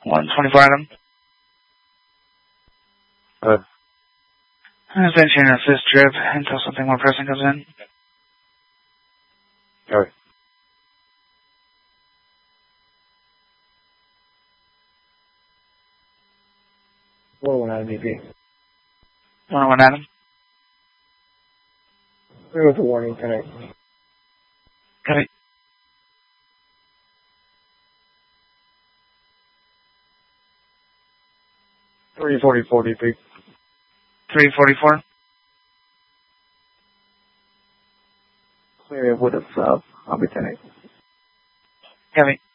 124 Adam. I'm finishing an assist trip until something more pressing comes in. Okay. One Adam EP. 101 Adam. There was a warning tonight. Copy. .344 DP. 344. Clear with a sub. I'll be 10-8. Copy.